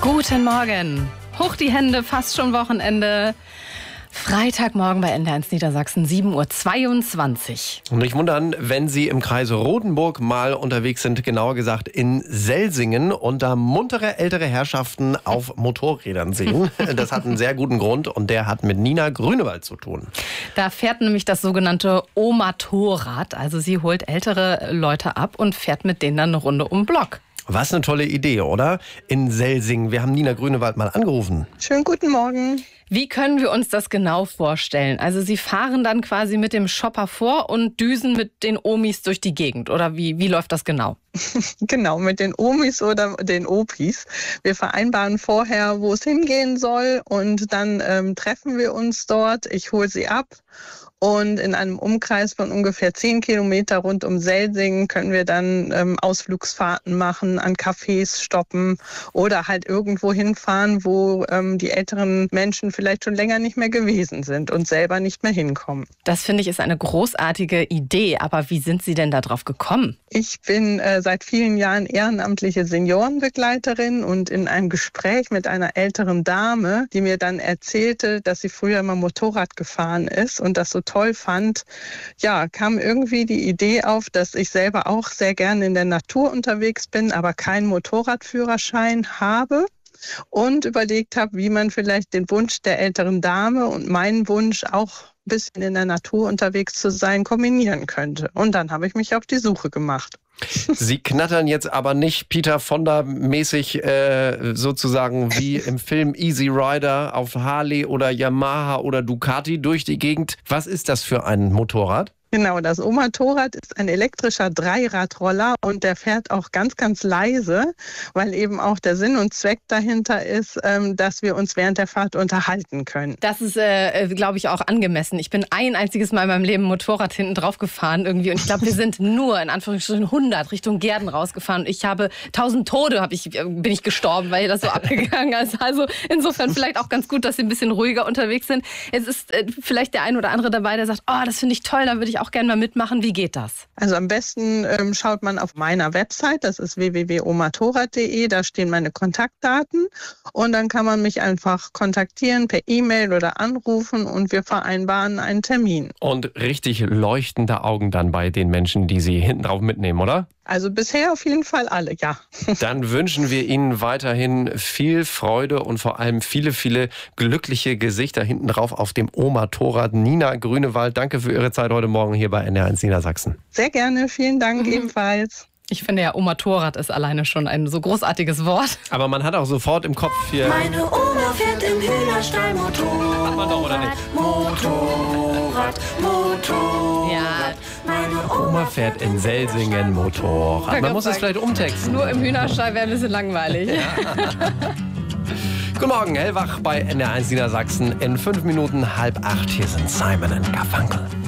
Guten Morgen. Hoch die Hände, fast schon Wochenende. Freitagmorgen bei NDR1 Niedersachsen, 7:22 Uhr. Und nicht wundern, wenn Sie im Kreis Rotenburg mal unterwegs sind, genauer gesagt in Selsingen und da muntere ältere Herrschaften auf Motorrädern sehen. Das hat einen sehr guten Grund und der hat mit Nina Grünewald zu tun. Da fährt nämlich das sogenannte Omatorrad. Also sie holt ältere Leute ab und fährt mit denen dann eine Runde um den Block. Was eine tolle Idee, oder? In Selsingen. Wir haben Nina Grünewald mal angerufen. Schönen guten Morgen. Wie können wir uns das genau vorstellen? Also Sie fahren dann quasi mit dem Shopper vor und düsen mit den Omis durch die Gegend. Oder wie läuft das genau? Genau, mit den Omis oder den Opis. Wir vereinbaren vorher, wo es hingehen soll und dann treffen wir uns dort. Ich hole sie ab und in einem Umkreis von ungefähr 10 Kilometer rund um Selsingen können wir dann Ausflugsfahrten machen, an Cafés stoppen oder halt irgendwo hinfahren, wo die älteren Menschen vielleicht schon länger nicht mehr gewesen sind und selber nicht mehr hinkommen. Das finde ich ist eine großartige Idee. Aber wie sind Sie denn da drauf gekommen? Ich bin seit vielen Jahren ehrenamtliche Seniorenbegleiterin und in einem Gespräch mit einer älteren Dame, die mir dann erzählte, dass sie früher mal Motorrad gefahren ist und das so toll fand, ja, kam irgendwie die Idee auf, dass ich selber auch sehr gerne in der Natur unterwegs bin, aber keinen Motorradführerschein habe. Und überlegt habe, wie man vielleicht den Wunsch der älteren Dame und meinen Wunsch auch ein bisschen in der Natur unterwegs zu sein, kombinieren könnte. Und dann habe ich mich auf die Suche gemacht. Sie knattern jetzt aber nicht Peter Fonda-mäßig sozusagen wie im Film Easy Rider auf Harley oder Yamaha oder Ducati durch die Gegend. Was ist das für ein Motorrad? Genau, das Omatorrad ist ein elektrischer Dreiradroller und der fährt auch ganz, ganz leise, weil eben auch der Sinn und Zweck dahinter ist, dass wir uns während der Fahrt unterhalten können. Das ist, glaube ich, auch angemessen. Ich bin ein einziges Mal in meinem Leben Motorrad hinten drauf gefahren irgendwie und ich glaube, wir sind nur in Anführungsstrichen 100 Richtung Gärden rausgefahren und ich habe 1000 Tode bin ich gestorben, weil das so abgegangen ist. Also insofern vielleicht auch ganz gut, dass Sie ein bisschen ruhiger unterwegs sind. Es ist vielleicht der ein oder andere dabei, der sagt, oh, das finde ich toll, da würde ich auch gerne mal mitmachen. Wie geht das? Also am besten schaut man auf meiner Website, das ist www.omatorrad.de, da stehen meine Kontaktdaten und dann kann man mich einfach kontaktieren per E-Mail oder anrufen und wir vereinbaren einen Termin. Und richtig leuchtende Augen dann bei den Menschen, die Sie hinten drauf mitnehmen, oder? Also bisher auf jeden Fall alle, ja. Dann wünschen wir Ihnen weiterhin viel Freude und vor allem viele, viele glückliche Gesichter hinten drauf auf dem Omatorrad. Nina Grünewald, danke für Ihre Zeit heute Morgen hier bei NDR1 Niedersachsen. Sehr gerne, vielen Dank ebenfalls. Ich finde ja, Omatorrad ist alleine schon ein so großartiges Wort. Aber man hat auch sofort im Kopf hier... Meine Oma fährt im Hühnerstall Motorrad. Hat man doch, oder nicht? Motorrad. Ja, Meine Oma fährt in Selsingen Motorrad. Man muss es vielleicht umtexten. nur im Hühnerstall wäre ein bisschen langweilig. Guten Morgen, hellwach bei NDR1 Niedersachsen. In 5 Minuten 7:30. Hier sind Simon & Garfunkel.